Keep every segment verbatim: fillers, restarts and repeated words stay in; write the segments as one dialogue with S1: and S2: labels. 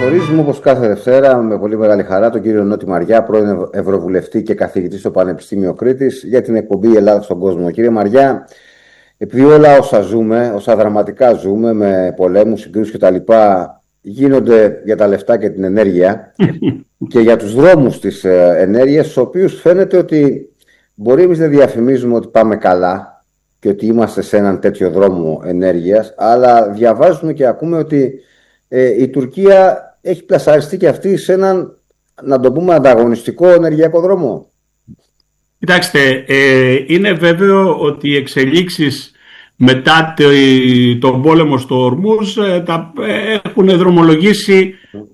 S1: Καλωσορίζουμε όπως κάθε Δευτέρα με πολύ μεγάλη χαρά τον κύριο Νότι Μαριά, πρώην Ευρωβουλευτή και καθηγητή στο Πανεπιστήμιο Κρήτης, για την εκπομπή Ελλάδα στον κόσμο. Κύριε Μαριά, επειδή όλα όσα ζούμε, όσα δραματικά ζούμε με πολέμους, συγκρούσεις κτλ., γίνονται για τα λεφτά και την ενέργεια και για τους δρόμους της ενέργειας, στους οποίους φαίνεται ότι μπορεί εμείς να διαφημίζουμε ότι πάμε καλά και ότι είμαστε σε έναν τέτοιο δρόμο ενέργειας, αλλά διαβάζουμε και ακούμε ότι ε, η Τουρκία έχει πλασαριστεί και αυτή σε έναν, να το πούμε, ανταγωνιστικό ενεργειακό δρόμο.
S2: Κοιτάξτε, ε, είναι βέβαιο ότι οι εξελίξεις μετά το, τον πόλεμο στο Ορμούζ ε, τα, ε, έχουν δρομολογήσει,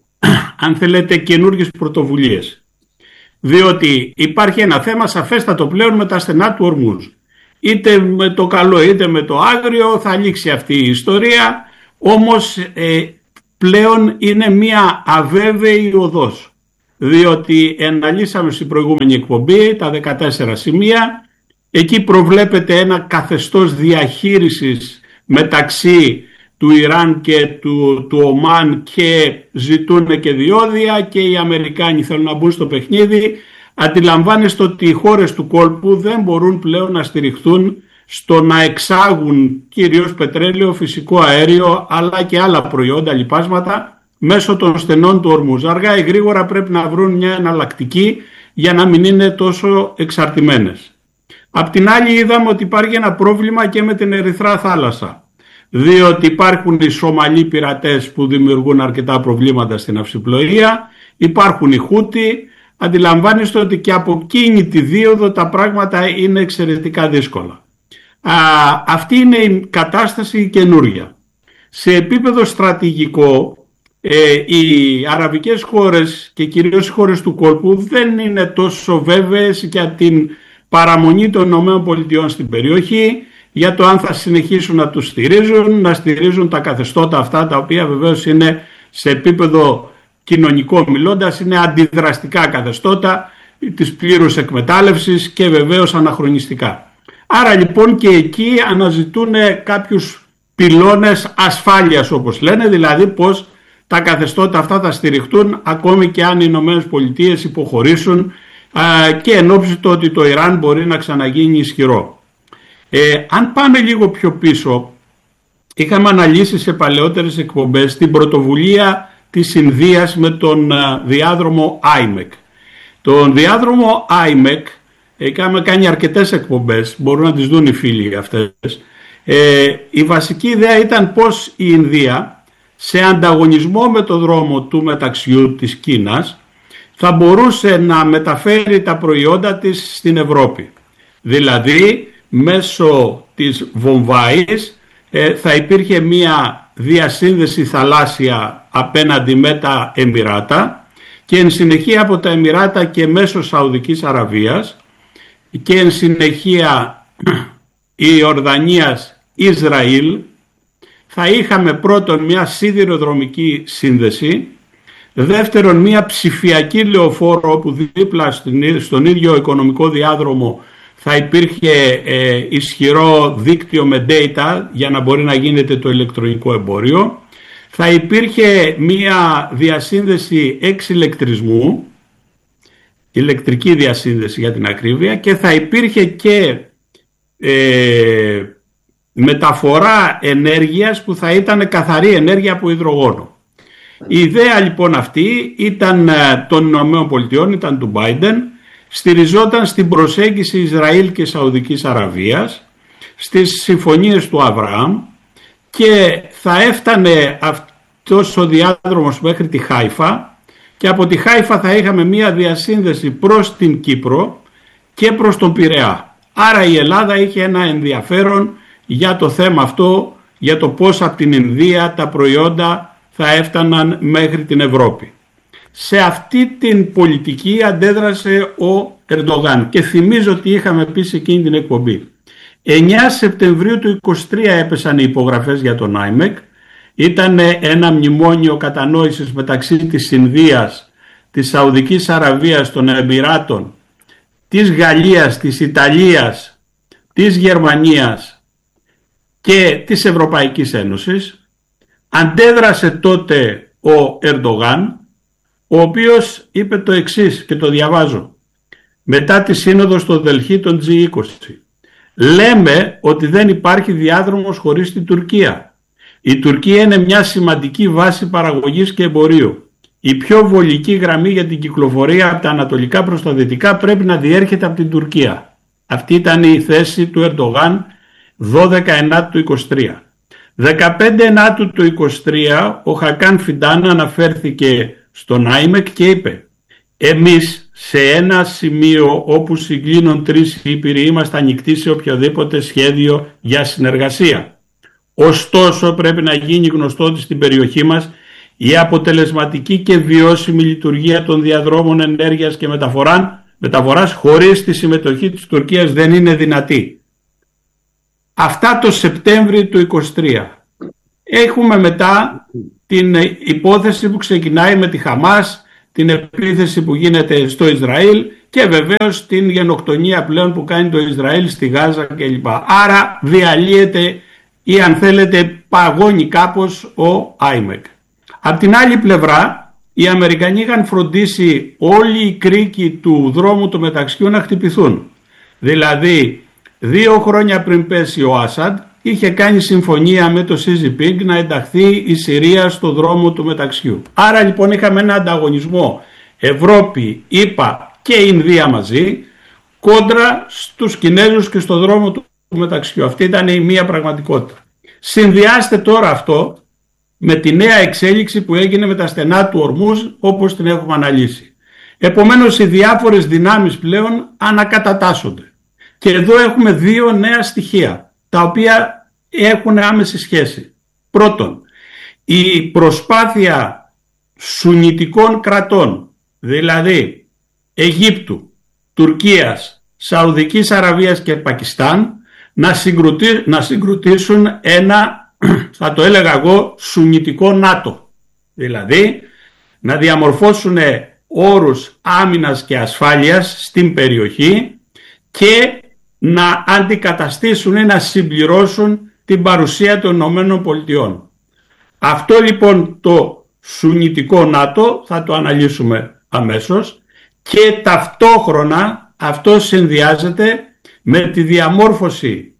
S2: αν θέλετε, καινούργιες πρωτοβουλίες. Διότι υπάρχει ένα θέμα σαφέστατο πλέον με τα στενά του Ορμούζ. Είτε με το καλό είτε με το άγριο θα λήξει αυτή η ιστορία, όμως ε, πλέον είναι μια αβέβαιη οδός. Διότι αναλύσαμε στην προηγούμενη εκπομπή τα δεκατέσσερα σημεία, εκεί προβλέπεται ένα καθεστώς διαχείρισης μεταξύ του Ιράν και του, του Ομάν και ζητούν και διόδια και οι Αμερικάνοι θέλουν να μπουν στο παιχνίδι. Αντιλαμβάνεστε ότι οι χώρες του κόλπου δεν μπορούν πλέον να στηριχθούν στο να εξάγουν κυρίως πετρέλαιο, φυσικό αέριο αλλά και άλλα προϊόντα, λιπάσματα μέσω των στενών του Ορμούζ. Αργά ή γρήγορα πρέπει να βρουν μια εναλλακτική για να μην είναι τόσο εξαρτημένες. Απ' την άλλη είδαμε ότι υπάρχει ένα πρόβλημα και με την Ερυθρά θάλασσα, διότι υπάρχουν οι Σομαλοί πειρατές που δημιουργούν αρκετά προβλήματα στην ναυσιπλοεία, υπάρχουν οι Χούτι. Αντιλαμβάνεστε ότι και από εκείνη τη δίωδο τα πράγματα είναι εξαιρετικά δύσκολα. Α, αυτή είναι η κατάσταση καινούρια. Σε επίπεδο στρατηγικό, ε, οι αραβικές χώρες και κυρίως οι χώρες του κόλπου δεν είναι τόσο βέβαιες για την παραμονή των ΗΠΑ στην περιοχή, για το αν θα συνεχίσουν να τους στηρίζουν, να στηρίζουν τα καθεστώτα αυτά, τα οποία βεβαίως είναι σε επίπεδο κοινωνικό μιλώντας, είναι αντιδραστικά καθεστώτα της πλήρους εκμετάλλευσης και βεβαίως αναχρονιστικά. Άρα λοιπόν και εκεί αναζητούν κάποιους πυλώνες ασφάλειας, όπως λένε, δηλαδή πως τα καθεστώτα αυτά θα στηριχτούν ακόμη και αν οι Ηνωμένες Πολιτείες υποχωρήσουν α, και εν ώψη το ότι το Ιράν μπορεί να ξαναγίνει ισχυρό. Ε, αν πάμε λίγο πιο πίσω, είχαμε αναλύσει σε παλαιότερες εκπομπές την πρωτοβουλία της Ινδίας με τον διάδρομο άι εμ ι κ. Τον διάδρομο άι εμ ι κ είχαμε κάνει αρκετές εκπομπές, μπορούν να τις δουν οι φίλοι αυτές. Ε, η βασική ιδέα ήταν πως η Ινδία, σε ανταγωνισμό με το δρόμο του μεταξιού της Κίνας, θα μπορούσε να μεταφέρει τα προϊόντα της στην Ευρώπη. Δηλαδή μέσω της Βομβάης ε, θα υπήρχε μία διασύνδεση θαλάσσια απέναντι με τα Εμιράτα και εν συνεχεία από τα Εμιράτα και μέσω Σαουδικής Αραβίας και εν συνεχεία Ιορδανίας Ισραήλ θα είχαμε πρώτον μια σιδηροδρομική σύνδεση, δεύτερον μια ψηφιακή λεωφόρο όπου δίπλα στον ίδιο οικονομικό διάδρομο θα υπήρχε ε, ισχυρό δίκτυο με data για να μπορεί να γίνεται το ηλεκτρονικό εμπόριο. Θα υπήρχε μία διασύνδεση εξηλεκτρισμού, ηλεκτρική διασύνδεση για την ακρίβεια, και θα υπήρχε και ε, μεταφορά ενέργειας που θα ήταν καθαρή ενέργεια από υδρογόνο. Η ιδέα λοιπόν αυτή ήταν των ΗΠΑ, ήταν του Biden, στηριζόταν στην προσέγγιση Ισραήλ και Σαουδικής Αραβίας, στις συμφωνίες του Αβραάμ, και θα έφτανε αυτός ο διάδρομος μέχρι τη Χάιφα και από τη Χάιφα θα είχαμε μία διασύνδεση προς την Κύπρο και προς τον Πειραιά. Άρα η Ελλάδα είχε ένα ενδιαφέρον για το θέμα αυτό, για το πώς από την Ινδία τα προϊόντα θα έφταναν μέχρι την Ευρώπη. Σε αυτή την πολιτική αντέδρασε ο Ερντογάν και θυμίζω ότι είχαμε πει σε εκείνη την εκπομπή. εννέα Σεπτεμβρίου του είκοσι τρία έπεσαν οι υπογραφές για τον άι εμ ι κ. Ήταν ένα μνημόνιο κατανόησης μεταξύ της Ινδίας, της Σαουδικής Αραβίας, των Εμιράτων, της Γαλλίας, της Ιταλίας, της Γερμανίας και της Ευρωπαϊκής Ένωσης. Αντέδρασε τότε ο Ερντογάν, ο οποίος είπε το εξής και το διαβάζω. Μετά τη σύνοδο στο Δελχή των τζι είκοσι. Λέμε ότι δεν υπάρχει διάδρομος χωρίς την Τουρκία. Η Τουρκία είναι μια σημαντική βάση παραγωγής και εμπορίου. Η πιο βολική γραμμή για την κυκλοφορία από τα ανατολικά προς τα δυτικά πρέπει να διέρχεται από την Τουρκία. Αυτή ήταν η θέση του Ερντογάν δώδεκα εννιά του είκοσι τρία. δεκαπέντε εννιά του είκοσι τρία ο Χακάν Φιντάν αναφέρθηκε στον άιμεκ και είπε «Εμείς σε ένα σημείο όπου συγκλίνουν τρεις ήπειροι είμαστε ανοιχτοί σε οποιοδήποτε σχέδιο για συνεργασία. Ωστόσο πρέπει να γίνει γνωστό ότι στην περιοχή μας η αποτελεσματική και βιώσιμη λειτουργία των διαδρόμων ενέργειας και μεταφοράς χωρίς τη συμμετοχή της Τουρκίας δεν είναι δυνατή». Αυτά το Σεπτέμβριο του είκοσι τρία. Έχουμε μετά την υπόθεση που ξεκινάει με τη Χαμάς, την επίθεση που γίνεται στο Ισραήλ και βεβαίως την γενοκτονία πλέον που κάνει το Ισραήλ στη Γάζα κλπ. Άρα διαλύεται ή αν θέλετε παγώνει κάπως ο άιμεκ. Απ' την άλλη πλευρά οι Αμερικανοί είχαν φροντίσει όλοι οι κρίκοι του δρόμου του μεταξιού να χτυπηθούν. Δηλαδή δύο χρόνια πριν πέσει ο Άσαντ είχε κάνει συμφωνία με το Σι Τζιν Πινγκ να ενταχθεί η Συρία στο δρόμο του μεταξιού. Άρα λοιπόν είχαμε ένα ανταγωνισμό Ευρώπη, ΗΠΑ και Ινδία μαζί κόντρα στους Κινέζους και στο δρόμο του μεταξιού. Αυτή ήταν η μία πραγματικότητα. Συνδυάστε τώρα αυτό με τη νέα εξέλιξη που έγινε με τα στενά του Ορμούζ όπως την έχουμε αναλύσει. Επομένως οι διάφορες δυνάμεις πλέον ανακατατάσσονται. Και εδώ έχουμε δύο νέα στοιχεία τα οποία έχουν άμεση σχέση. Πρώτον, η προσπάθεια σουνιτικών κρατών, δηλαδή Αιγύπτου, Τουρκίας, Σαουδικής Αραβίας και Πακιστάν να, συγκρουτι... να συγκροτήσουν ένα, θα το έλεγα εγώ, σουνιτικό ΝΑΤΟ. Δηλαδή να διαμορφώσουν όρους άμυνας και ασφάλειας στην περιοχή και να αντικαταστήσουν ή να συμπληρώσουν την παρουσία των Ηνωμένων Πολιτειών. Αυτό λοιπόν το σουνιτικό ΝΑΤΟ θα το αναλύσουμε αμέσως και ταυτόχρονα αυτό συνδυάζεται με τη διαμόρφωση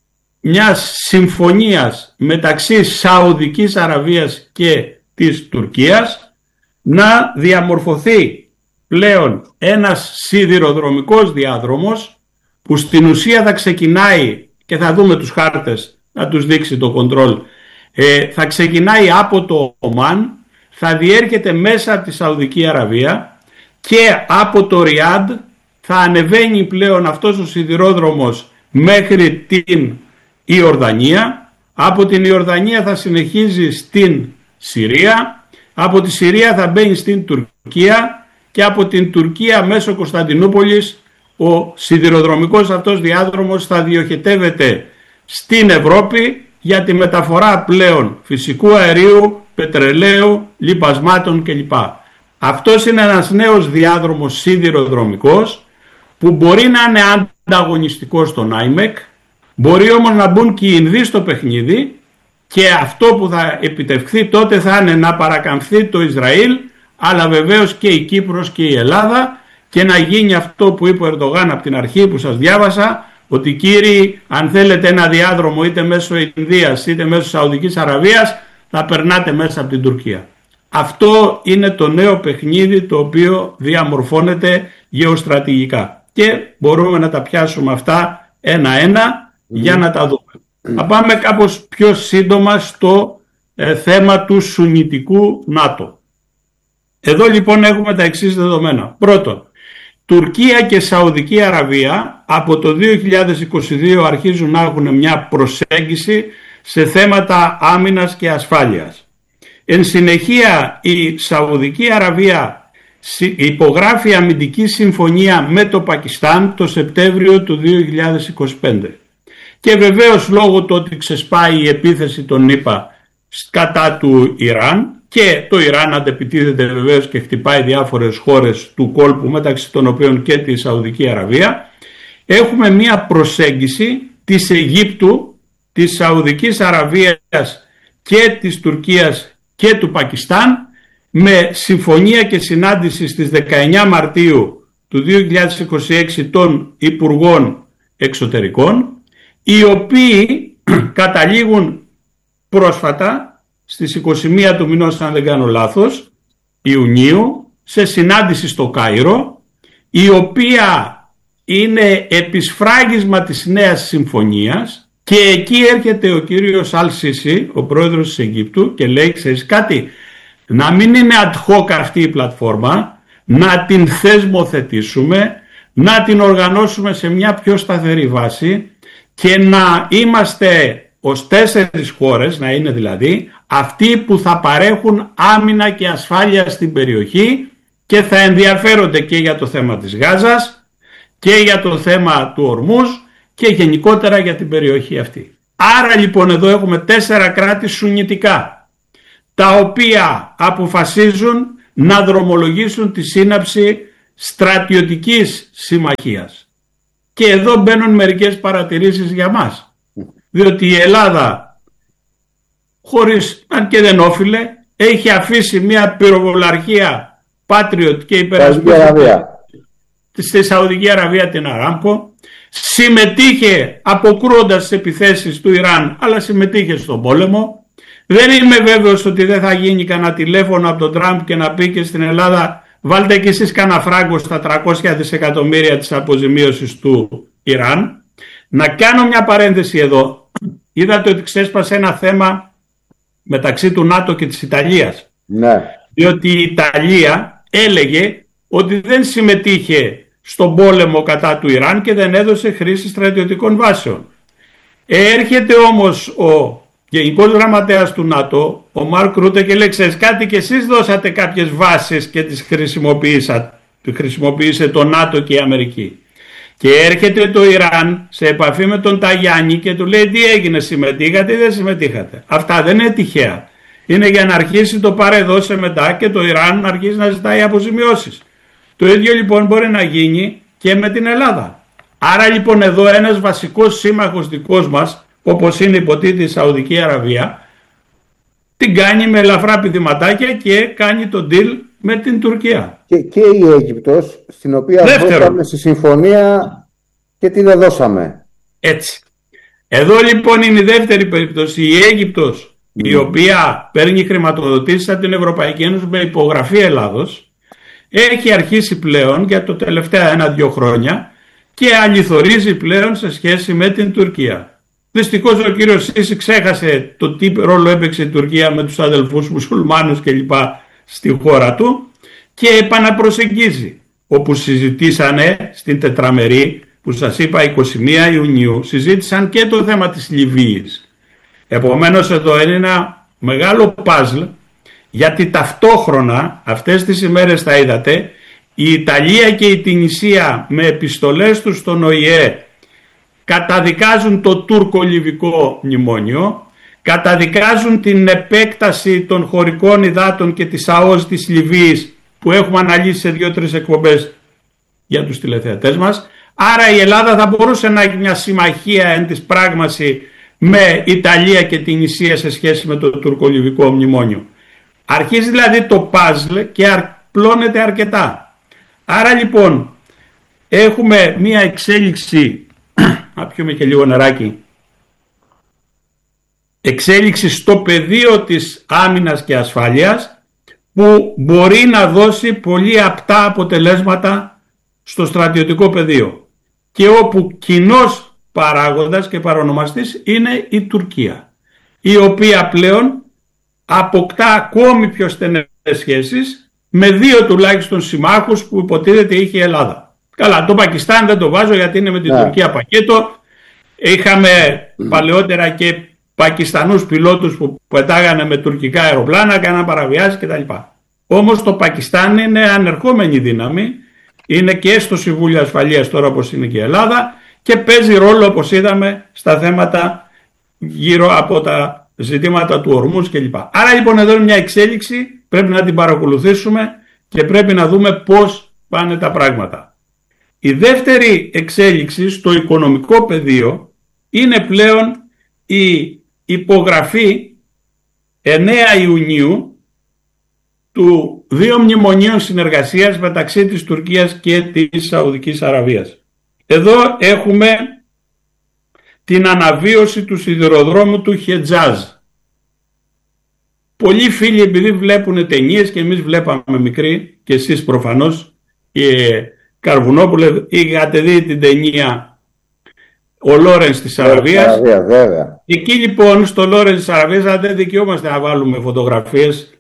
S2: μιας συμφωνίας μεταξύ Σαουδικής Αραβίας και της Τουρκίας να διαμορφωθεί πλέον ένας σιδηροδρομικός διάδρομος που στην ουσία θα ξεκινάει και θα δούμε τους χάρτες να τους δείξει το κοντρόλ, ε, θα ξεκινάει από το Ομάν, θα διέρχεται μέσα από τη Σαουδική Αραβία και από το Ριάντ θα ανεβαίνει πλέον αυτός ο σιδηρόδρομος μέχρι την Ιορδανία, από την Ιορδανία θα συνεχίζει στην Συρία, από τη Συρία θα μπαίνει στην Τουρκία και από την Τουρκία μέσω Κωνσταντινούπολης ο σιδηροδρομικός αυτός διάδρομος θα διοχετεύεται στην Ευρώπη για τη μεταφορά πλέον φυσικού αερίου, πετρελαίου, λιπασμάτων κλπ. Αυτός είναι ένας νέος διάδρομος σιδηροδρομικός που μπορεί να είναι ανταγωνιστικός στον άιμεκ, μπορεί όμως να μπουν και οι Ινδοί στο παιχνίδι και αυτό που θα επιτευχθεί τότε θα είναι να παρακαμφθεί το Ισραήλ, αλλά βεβαίως και η Κύπρος και η Ελλάδα, και να γίνει αυτό που είπε ο Ερντογάν από την αρχή που σας διάβασα, ότι κύριοι αν θέλετε ένα διάδρομο είτε μέσω Ινδίας είτε μέσω Σαουδικής Αραβίας θα περνάτε μέσα από την Τουρκία. Αυτό είναι το νέο παιχνίδι το οποίο διαμορφώνεται γεωστρατηγικά και μπορούμε να τα πιάσουμε αυτά ένα-ένα mm. για να τα δούμε. Mm. Θα πάμε κάπως πιο σύντομα στο ε, θέμα του σουνιτικού ΝΑΤΟ. Εδώ λοιπόν έχουμε τα εξής δεδομένα. Πρώτον, Τουρκία και Σαουδική Αραβία από το δύο χιλιάδες είκοσι δύο αρχίζουν να έχουν μια προσέγγιση σε θέματα άμυνας και ασφάλειας. Εν συνεχεία η Σαουδική Αραβία υπογράφει αμυντική συμφωνία με το Πακιστάν το Σεπτέμβριο του δύο χιλιάδες είκοσι πέντε. Και βεβαίως λόγω του ότι ξεσπάει η επίθεση των ΗΠΑ κατά του Ιράν, και το Ιράν αντεπιτίθεται βεβαίως και χτυπάει διάφορες χώρες του κόλπου μεταξύ των οποίων και τη Σαουδική Αραβία, έχουμε μία προσέγγιση της Αιγύπτου, της Σαουδικής Αραβίας και της Τουρκίας και του Πακιστάν με συμφωνία και συνάντηση στις δεκαεννιά Μαρτίου του δύο χιλιάδες είκοσι έξι των Υπουργών Εξωτερικών, οι οποίοι καταλήγουν πρόσφατα στις είκοσι μία του μηνός, αν δεν κάνω λάθος, Ιουνίου, σε συνάντηση στο Κάιρο, η οποία είναι επισφράγισμα της νέας συμφωνίας, και εκεί έρχεται ο κύριος Αλ Σίσι, ο πρόεδρος της Αιγύπτου, και λέει, ξέρεις κάτι, να μην είναι ad hoc αυτή η πλατφόρμα, να την θεσμοθετήσουμε, να την οργανώσουμε σε μια πιο σταθερή βάση και να είμαστε ως τέσσερις χώρες, να είναι δηλαδή αυτοί που θα παρέχουν άμυνα και ασφάλεια στην περιοχή και θα ενδιαφέρονται και για το θέμα της Γάζας και για το θέμα του Ορμούζ και γενικότερα για την περιοχή αυτή. Άρα λοιπόν εδώ έχουμε τέσσερα κράτη σουννιτικά, τα οποία αποφασίζουν να δρομολογήσουν τη σύναψη στρατιωτικής συμμαχίας. Και εδώ μπαίνουν μερικές παρατηρήσεις για μας. Διότι η Ελλάδα, χωρίς, αν και δεν όφιλε, έχει αφήσει μια πυροβολαρχία Patriot και υπερασπίστηκε στη Σαουδική Αραβία την Αράμπκο, συμμετείχε αποκρούοντας τις επιθέσεις του Ιράν, αλλά συμμετείχε στον πόλεμο. Δεν είμαι βέβαιος ότι δεν θα γίνει κανένα τηλέφωνο από τον Τραμπ και να πει και στην Ελλάδα, βάλτε και εσείς κανένα φράγκο στα τριακόσια δισεκατομμύρια της αποζημίωσης του Ιράν. Να κάνω μια παρένθεση εδώ. Είδατε ότι ξέσπασε ένα θέμα μεταξύ του ΝΑΤΟ και της Ιταλίας.
S1: Ναι.
S2: Διότι η Ιταλία έλεγε ότι δεν συμμετείχε στον πόλεμο κατά του Ιράν και δεν έδωσε χρήση στρατιωτικών βάσεων. Έρχεται όμως ο Γενικός Γραμματέας του ΝΑΤΟ, ο Μαρκ Ρούτε, και λέει, ξέρεις κάτι, και εσείς δώσατε κάποιες βάσεις και τις χρησιμοποίησε το ΝΑΤΟ και η Αμερική. Και έρχεται το Ιράν σε επαφή με τον Ταγιάννη και του λέει, τι έγινε, συμμετείχατε ή δεν συμμετείχατε? Αυτά δεν είναι τυχαία. Είναι για να αρχίσει το πάρε δώσε μετά και το Ιράν να αρχίσει να ζητάει αποζημιώσεις. Το ίδιο λοιπόν μπορεί να γίνει και με την Ελλάδα. Άρα λοιπόν εδώ ένας βασικός σύμμαχος δικός μας, όπως είναι υποτίθεται η Σαουδική Αραβία, την κάνει με ελαφρά πηδηματάκια και κάνει το deal με την Τουρκία.
S1: Και, και η Αίγυπτος, στην οποία δώσαμε στη συμφωνία και την δώσαμε.
S2: Έτσι. Εδώ λοιπόν είναι η δεύτερη περίπτωση. Η Αίγυπτος, mm. η οποία παίρνει χρηματοδοτήσεις από την Ευρωπαϊκή Ένωση με υπογραφή Ελλάδος, έχει αρχίσει πλέον για το τελευταία ένα-δυο χρόνια και αληθορίζει πλέον σε σχέση με την Τουρκία. Δυστυχώς ο κύριος Σίση ξέχασε το τι ρόλο έπαιξε η Τουρκία με τους αδελφούς μουσουλμάνους κλπ. Στη χώρα του και επαναπροσεγγίζει, όπου συζητήσανε στην τετραμερή που σας είπα εικοστή πρώτη Ιουνίου, συζήτησαν και το θέμα της Λιβύης. Επομένως εδώ είναι ένα μεγάλο παζλ, γιατί ταυτόχρονα αυτές τις ημέρες θα είδατε η Ιταλία και η Τινησία με επιστολές τους στον Ο Η Ε καταδικάζουν το τουρκο-λιβικό μνημόνιο, καταδικάζουν την επέκταση των χωρικών υδάτων και της ΑΟΣ της Λιβύης που έχουμε αναλύσει σε δύο-τρεις εκπομπές για τους τηλεθεατές μας. Άρα η Ελλάδα θα μπορούσε να έχει μια συμμαχία εν της πράγμαση με Ιταλία και την Ισία σε σχέση με το τουρκο-λιβικό μνημόνιο. Αρχίζει δηλαδή το παζλ και απλώνεται αρκετά. Άρα λοιπόν έχουμε μια εξέλιξη, να πιούμε και λίγο νεράκι, εξέλιξη στο πεδίο της άμυνας και ασφάλειας που μπορεί να δώσει πολύ απτά αποτελέσματα στο στρατιωτικό πεδίο και όπου κοινός παράγοντας και παρονομαστής είναι η Τουρκία, η οποία πλέον αποκτά ακόμη πιο στενές σχέσεις με δύο τουλάχιστον συμμάχους που υποτίθεται είχε η Ελλάδα. Καλά, το Πακιστάν δεν το βάζω γιατί είναι με την yeah. Τουρκία πακέτο. Είχαμε mm. παλαιότερα και Πακιστανούς πιλότους που πετάγανε με τουρκικά αεροπλάνα, κάναν παραβιάσεις κτλ. Όμως το Πακιστάν είναι ανερχόμενη δύναμη, είναι και στο Συμβούλιο Ασφαλείας τώρα όπως είναι και η Ελλάδα και παίζει ρόλο όπως είδαμε στα θέματα γύρω από τα ζητήματα του Ορμούζ κλπ. Άρα λοιπόν εδώ είναι μια εξέλιξη, πρέπει να την παρακολουθήσουμε και πρέπει να δούμε πώς πάνε τα πράγματα. Η δεύτερη εξέλιξη στο οικονομικό πεδίο είναι πλέον η υπογραφή εννέα Ιουνίου του του δύο μνημονίων συνεργασίας μεταξύ της Τουρκίας και της Σαουδικής Αραβίας. Εδώ έχουμε την αναβίωση του σιδηροδρόμου του Χετζάζ. Πολλοί φίλοι, επειδή βλέπουν ταινίες και εμείς βλέπαμε μικροί, και εσείς προφανώς, και Καρβουνόπουλε, είχατε δει την ταινία «Ο Λόρενς της Αραβίας».
S1: Αραβία, βέβαια.
S2: Εκεί λοιπόν στο Λόρενς της Αραβίας δεν δικαιούμαστε να βάλουμε φωτογραφίες.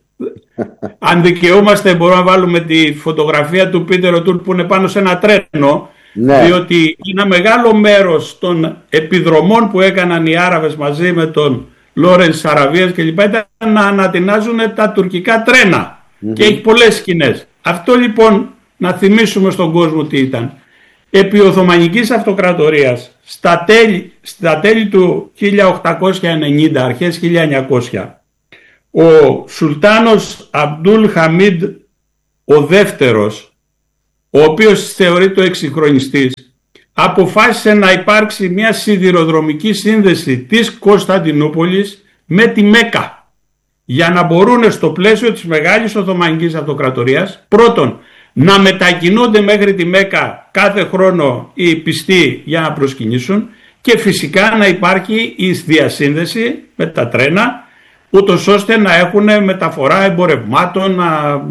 S2: Αν δικαιούμαστε μπορούμε να βάλουμε τη φωτογραφία του Πίτερ Οτούλ που είναι πάνω σε ένα τρένο, ναι. Διότι ένα μεγάλο μέρος των επιδρομών που έκαναν οι Άραβες μαζί με τον Λόρενς της Αραβίας και λοιπά ήταν να ανατινάζουν τα τουρκικά τρένα, mm-hmm. και έχει πολλές σκηνές. Αυτό λοιπόν να θυμίσουμε στον κόσμο τι ήταν. Επί Οθωμανικής Αυτοκρατορίας στα τέλη, στα τέλη του χίλια οκτακόσια ενενήντα, αρχές χίλια εννιακόσια, ο Σουλτάνος Αμπτούλ Χαμίντ ο δεύτερος, ο οποίος θεωρείται ο εξυγχρονιστής, αποφάσισε να υπάρξει μια σιδηροδρομική σύνδεση της Κωνσταντινούπολης με τη Μέκκα, για να μπορούν στο πλαίσιο της Μεγάλης Οθωμανικής Αυτοκρατορίας πρώτον να μετακινούνται μέχρι τη Μέκκα κάθε χρόνο οι πιστοί για να προσκυνήσουν, και φυσικά να υπάρχει η διασύνδεση με τα τρένα, ούτως ώστε να έχουν μεταφορά εμπορευμάτων,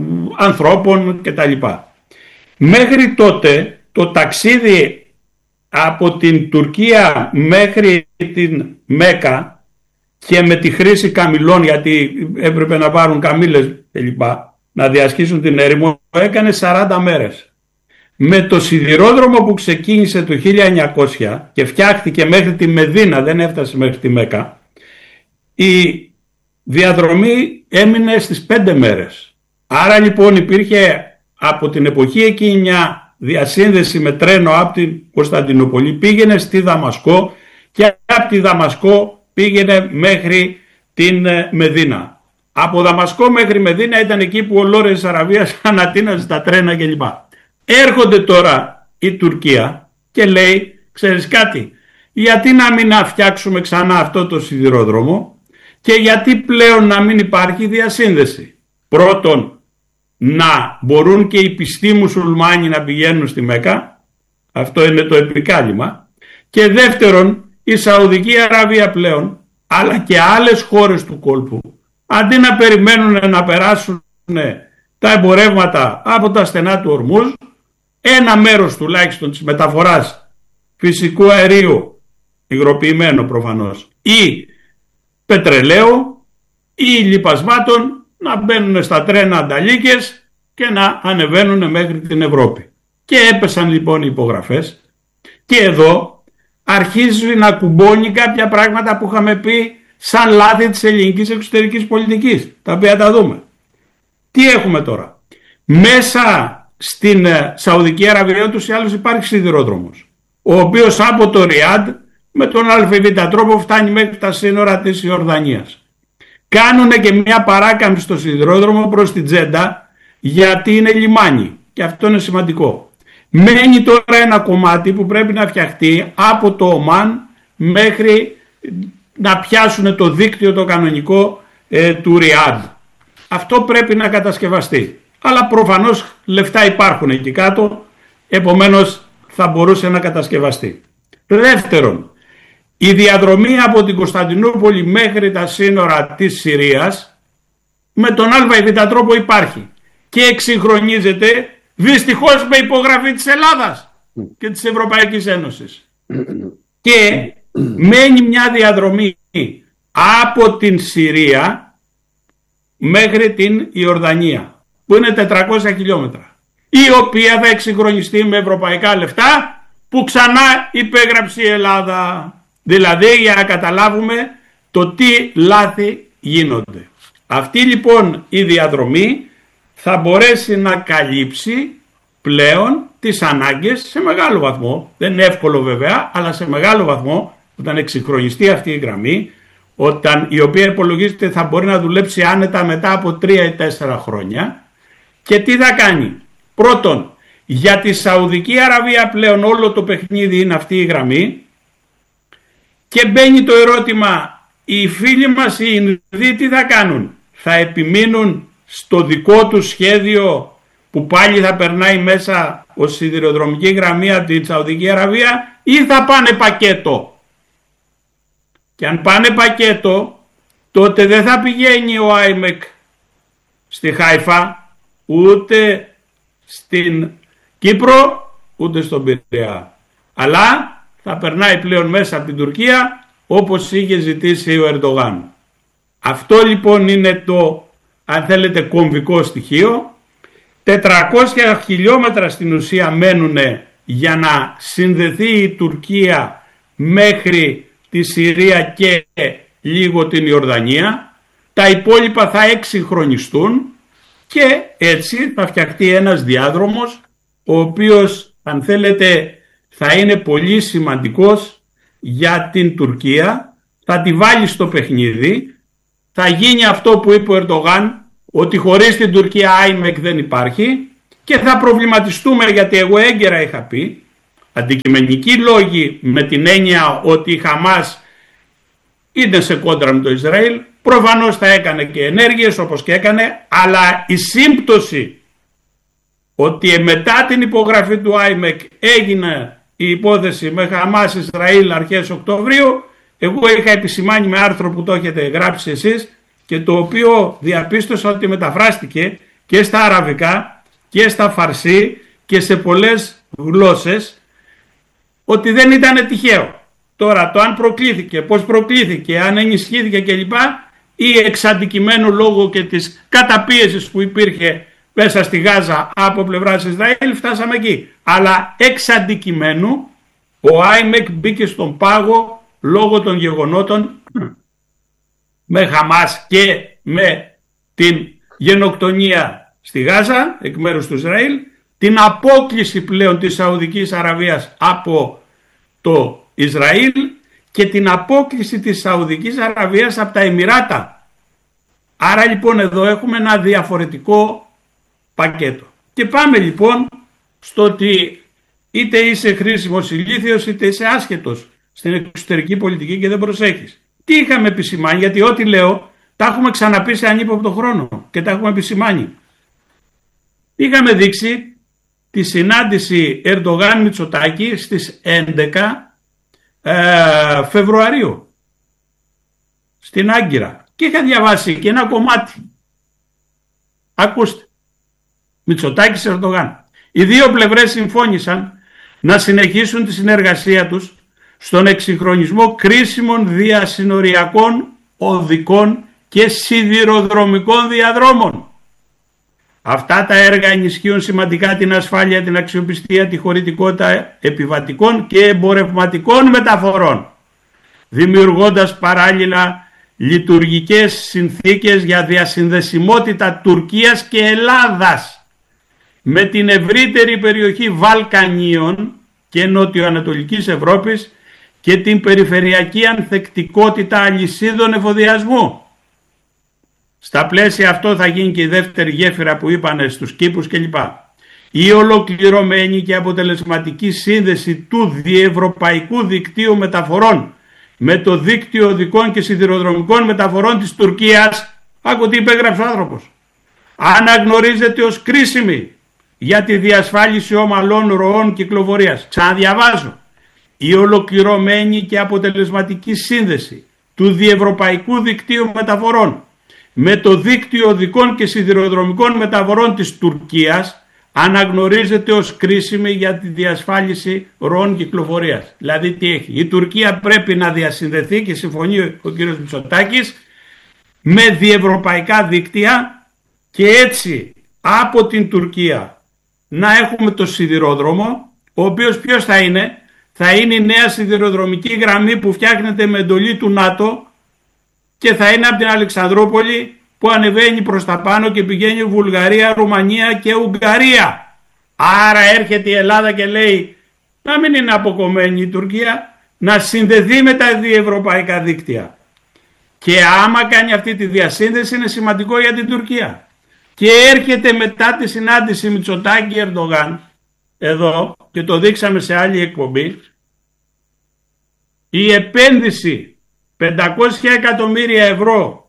S2: ανθρώπων κτλ. Μέχρι τότε το ταξίδι από την Τουρκία μέχρι την Μέκκα, και με τη χρήση καμηλών, γιατί έπρεπε να πάρουν καμήλες κλπ, να διασχίσουν την έρημο, έκανε σαράντα μέρες. Με το σιδηρόδρομο που ξεκίνησε το χίλια εννιακόσια και φτιάχτηκε μέχρι τη Μεδίνα, δεν έφτασε μέχρι τη Μέκκα, η διαδρομή έμεινε στις πέντε μέρες. Άρα λοιπόν υπήρχε από την εποχή εκείνη μια διασύνδεση με τρένο από την Κωνσταντινούπολη, πήγαινε στη Δαμασκό και από τη Δαμασκό πήγαινε μέχρι την Μεδίνα. Από Δαμασκό μέχρι Μεδίνα ήταν εκεί που ο Λόρενς της Αραβίας ανατείναζε τα τρένα κλπ. Έρχονται τώρα η Τουρκία και λέει, ξέρεις κάτι, γιατί να μην φτιάξουμε ξανά αυτό το σιδηρόδρομο και γιατί πλέον να μην υπάρχει διασύνδεση. Πρώτον, να μπορούν και οι πιστοί μουσουλμάνοι να πηγαίνουν στη Μέκκα, αυτό είναι το επικάλυμα, και δεύτερον, η Σαουδική Αραβία πλέον, αλλά και άλλες χώρες του κόλπου, αντί να περιμένουν να περάσουν τα εμπορεύματα από τα στενά του Ορμούζ, ένα μέρος τουλάχιστον της μεταφοράς φυσικού αερίου, υγροποιημένο προφανώς, ή πετρελαίου ή λιπασμάτων, να μπαίνουν στα τρένα ανταλίκες και να ανεβαίνουν μέχρι την Ευρώπη. Και έπεσαν λοιπόν οι υπογραφές, και εδώ αρχίζει να κουμπώνει κάποια πράγματα που είχαμε πει σαν λάθη της ελληνικής εξωτερικής πολιτικής, τα οποία τα δούμε. Τι έχουμε τώρα? Μέσα στην Σαουδική Αραβία ούτως ή άλλως υπάρχει σιδηρόδρομος, ο οποίος από το Ριάντ με τον αλφαβήτα τρόπο φτάνει μέχρι τα σύνορα της Ιορδανίας. Κάνουν και μια παράκαμψη στο σιδηρόδρομο προς την Τζέντα, γιατί είναι λιμάνι, και αυτό είναι σημαντικό. Μένει τώρα ένα κομμάτι που πρέπει να φτιαχτεί από το Ομάν μέχρι να πιάσουν το δίκτυο το κανονικό ε, του Ριάντ. Αυτό πρέπει να κατασκευαστεί. Αλλά προφανώς λεφτά υπάρχουν εκεί κάτω, επομένως θα μπορούσε να κατασκευαστεί. Δεύτερον, η διαδρομή από την Κωνσταντινούπολη μέχρι τα σύνορα της Συρίας με τον ΑΒ τρόπο υπάρχει και εξυγχρονίζεται, δυστυχώς με υπογραφή της Ελλάδας και της Ευρωπαϊκής Ένωσης. Και μένει μια διαδρομή από την Συρία μέχρι την Ιορδανία, που είναι τετρακόσια χιλιόμετρα, η οποία θα εξυγχρονιστεί με ευρωπαϊκά λεφτά που ξανά υπέγραψε η Ελλάδα. Δηλαδή, για να καταλάβουμε το τι λάθη γίνονται. Αυτή λοιπόν η διαδρομή θα μπορέσει να καλύψει πλέον τις ανάγκες σε μεγάλο βαθμό. Δεν είναι εύκολο βέβαια, αλλά σε μεγάλο βαθμό, όταν εξυγχρονιστεί αυτή η γραμμή, όταν, η οποία υπολογίζεται θα μπορεί να δουλέψει άνετα μετά από τρία ή τέσσερα χρόνια. Και τι θα κάνει? Πρώτον, για τη Σαουδική Αραβία πλέον όλο το παιχνίδι είναι αυτή η γραμμή, και μπαίνει το ερώτημα, οι φίλοι μας οι Ινδοί τι θα κάνουν? Θα επιμείνουν στο δικό του σχέδιο που πάλι θα περνάει μέσα ως σιδηροδρομική γραμμή από την Σαουδική Αραβία, ή θα πάνε πακέτο? Και αν πάνε πακέτο, τότε δεν θα πηγαίνει ο άιμεκ στη Χάιφα, ούτε στην Κύπρο, ούτε στον Πειραιά, αλλά θα περνάει πλέον μέσα από την Τουρκία, όπως είχε ζητήσει ο Ερντογάν. Αυτό λοιπόν είναι το, αν θέλετε, κομβικό στοιχείο. τετρακόσια χιλιόμετρα στην ουσία μένουν για να συνδεθεί η Τουρκία μέχρι τη Συρία και λίγο την Ιορδανία. Τα υπόλοιπα θα εξυγχρονιστούν και έτσι θα φτιαχτεί ένας διάδρομος, ο οποίος, αν θέλετε, θα είναι πολύ σημαντικός για την Τουρκία. Θα τη βάλει στο παιχνίδι. Θα γίνει αυτό που είπε ο Ερντογάν, ότι χωρίς την Τουρκία άιμεκ δεν υπάρχει, και θα προβληματιστούμε, γιατί εγώ έγκαιρα είχα πει, αντικειμενικοί λόγοι, με την έννοια ότι η Χαμάς είναι σε κόντρα με το Ισραήλ, προφανώς θα έκανε και ενέργειες όπως και έκανε, αλλά η σύμπτωση ότι μετά την υπογραφή του άιμεκ έγινε η υπόθεση με Χαμάς Ισραήλ αρχές Οκτωβρίου, εγώ είχα επισημάνει με άρθρο που το έχετε γράψει εσείς και το οποίο διαπίστωσα ότι μεταφράστηκε και στα αραβικά και στα φαρσί και σε πολλές γλώσσες, ότι δεν ήταν τυχαίο. Τώρα το αν προκλήθηκε, πώς προκλήθηκε, αν ενισχύθηκε κλπ, ή εξ αντικειμένου λόγω και της καταπίεσης που υπήρχε μέσα στη Γάζα από πλευράς Ισραήλ, φτάσαμε εκεί. Αλλά εξ αντικειμένου ο άιμεκ μπήκε στον πάγο λόγω των γεγονότων με Χαμάς και με την γενοκτονία στη Γάζα εκ μέρους του Ισραήλ, την απόκλιση πλέον της Σαουδικής Αραβίας από το Ισραήλ και την απόκλιση της Σαουδικής Αραβίας από τα Εμιράτα. Άρα λοιπόν εδώ έχουμε ένα διαφορετικό πακέτο. Και πάμε λοιπόν στο ότι είτε είσαι χρήσιμος ηλίθιος είτε είσαι άσχετος στην εξωτερική πολιτική και δεν προσέχεις. Τι είχαμε επισημάνει, γιατί ό,τι λέω τα έχουμε ξαναπεί σε ανύποπτο χρόνο και τα έχουμε επισημάνει. Είχαμε δείξει τη συνάντηση Ερντογάν Μητσοτάκη στις έντεκα ε, Φεβρουαρίου στην Άγκυρα και είχα διαβάσει και ένα κομμάτι. Ακούστε. Μητσοτάκης Ερντογάν. Οι δύο πλευρές συμφώνησαν να συνεχίσουν τη συνεργασία τους στον εξυγχρονισμό κρίσιμων διασυνοριακών οδικών και σιδηροδρομικών διαδρόμων. Αυτά τα έργα ενισχύουν σημαντικά την ασφάλεια, την αξιοπιστία, τη χωρητικότητα επιβατικών και εμπορευματικών μεταφορών, δημιουργώντας παράλληλα λειτουργικές συνθήκες για διασυνδεσιμότητα Τουρκίας και Ελλάδας με την ευρύτερη περιοχή Βαλκανίων και Νοτιοανατολικής Ευρώπης και την περιφερειακή ανθεκτικότητα αλυσίδων εφοδιασμού. Στα πλαίσια αυτό θα γίνει και η δεύτερη γέφυρα που είπανε στους Κήπους κλπ. Η ολοκληρωμένη και αποτελεσματική σύνδεση του διευρωπαϊκού δικτύου μεταφορών με το δίκτυο οδικών και σιδηροδρομικών μεταφορών της Τουρκίας, άκου τι υπέγραψε ο άνθρωπος, αναγνωρίζεται ως κρίσιμη για τη διασφάλιση ομαλών ροών κυκλοφορίας. Ξαναδιαβάζω. Η ολοκληρωμένη και αποτελεσματική σύνδεση του διευρωπαϊκού δικτύου μεταφορών με το δίκτυο οδικών και σιδηροδρομικών μεταφορών της Τουρκίας αναγνωρίζεται ως κρίσιμη για τη διασφάλιση ροών κυκλοφορίας. Δηλαδή τι έχει? Η Τουρκία πρέπει να διασυνδεθεί, και συμφωνεί ο κ. Μητσοτάκης, με διευρωπαϊκά δίκτυα και έτσι από την Τουρκία να έχουμε το σιδηρόδρομο, ο οποίος ποιος θα είναι? Θα είναι η νέα σιδηροδρομική γραμμή που φτιάχνεται με εντολή του ΝΑΤΟ και θα είναι από την Αλεξανδρούπολη που ανεβαίνει προς τα πάνω και πηγαίνει Βουλγαρία, Ρουμανία και Ουγγαρία. Άρα έρχεται η Ελλάδα και λέει να μην είναι αποκομμένη η Τουρκία, να συνδεθεί με τα διευρωπαϊκά δίκτυα. Και άμα κάνει αυτή τη διασύνδεση είναι σημαντικό για την Τουρκία. Και έρχεται μετά τη συνάντηση Μητσοτάκη Ερντογάν, εδώ, και το δείξαμε σε άλλη εκπομπή, η επένδυση πεντακόσια εκατομμύρια ευρώ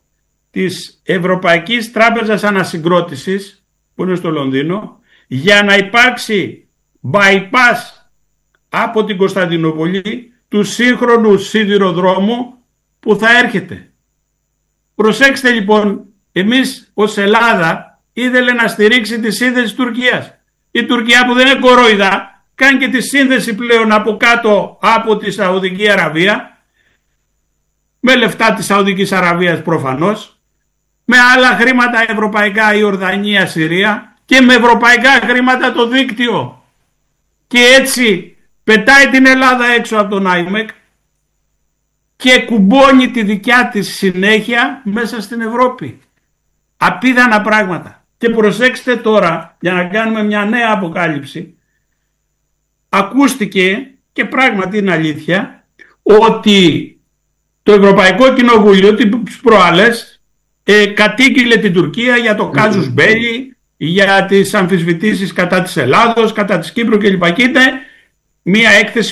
S2: της Ευρωπαϊκής Τράπεζας Ανασυγκρότησης, που είναι στο Λονδίνο, για να υπάρξει bypass από την Κωνσταντινούπολη του σύγχρονου σιδηροδρόμου που θα έρχεται. Προσέξτε λοιπόν, εμείς ως Ελλάδα ήθελε να στηρίξει τη σύνδεση Τουρκίας. Η Τουρκία, που δεν είναι κορόιδα, κάνει και τη σύνδεση πλέον από κάτω από τη Σαουδική Αραβία, με λεφτά της Σαουδικής Αραβίας προφανώς, με άλλα χρήματα ευρωπαϊκά η Ορδανία, Συρία, και με ευρωπαϊκά χρήματα το δίκτυο. Και έτσι πετάει την Ελλάδα έξω από τον άιμεκ και κουμπώνει τη δικιά της συνέχεια μέσα στην Ευρώπη. Απίθανα πράγματα. Και προσέξτε τώρα, για να κάνουμε μια νέα αποκάλυψη, ακούστηκε, και πράγματι είναι αλήθεια, ότι το Ευρωπαϊκό Κοινοβούλιο τις προάλλες ε, κατήγγειλε την Τουρκία για το κάζους μπέλι, για τις αμφισβητήσεις κατά της Ελλάδος, κατά της Κύπρου κλπ. Και είναι μια έκθεση